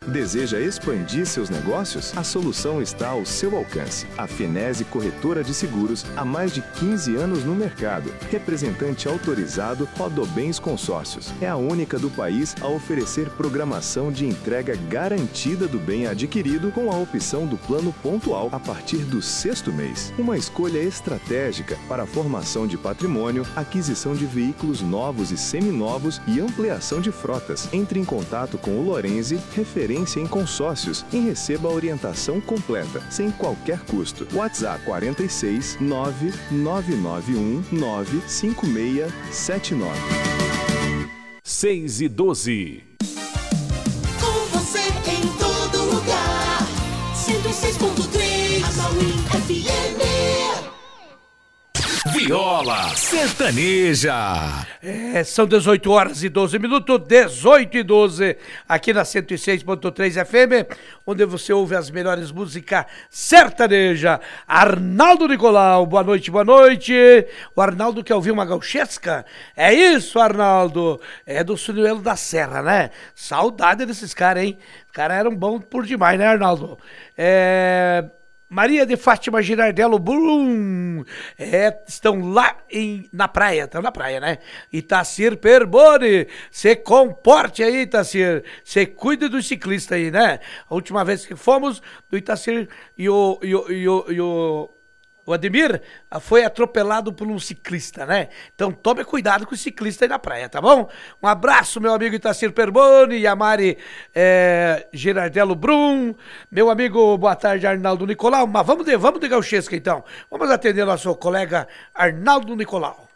Deseja expandir seus negócios? A solução está ao seu alcance. A Finese Corretora de Seguros, há mais de 15 anos no mercado. Representante autorizado Rodobens Consórcios. É a única do país a oferecer programação de entrega garantida do bem adquirido com a opção do plano pontual a partir do 6º mês. Uma escolha estratégica para a formação de patrimônio, aquisição de veículos novos e seminovos e ampliação de frotas. Entre em contato com o Lorenzi, referência em consórcios, e receba a orientação completa, sem qualquer custo. WhatsApp 46 9991 95679. 6:12. Com você em todo lugar. 106.3 Amauí FM. Viola Sertaneja. São 18 horas e 12 minutos, 18 e 12, aqui na 106.3 FM, onde você ouve as melhores músicas sertaneja. Arnaldo Nicolau, boa noite, boa noite. O Arnaldo quer ouvir uma gauchesca? É isso, Arnaldo. É do Sunuelo da Serra, né? Saudade desses caras, hein? Os caras eram bons por demais, né, Arnaldo? Maria de Fátima Girardello Brum, estão lá na praia, estão na praia, né? Itacir Perboni, se comporte aí, Itacir, se cuide do ciclista aí, né? A última vez que fomos, o Itacir e o Ademir foi atropelado por um ciclista, né? Então tome cuidado com o ciclista aí na praia, tá bom? Um abraço, meu amigo Itacir Perboni e a Mari Girardello Brum. Meu amigo, boa tarde, Arnaldo Nicolau. Mas vamos de gauchesca, então. Vamos atender nosso colega Arnaldo Nicolau.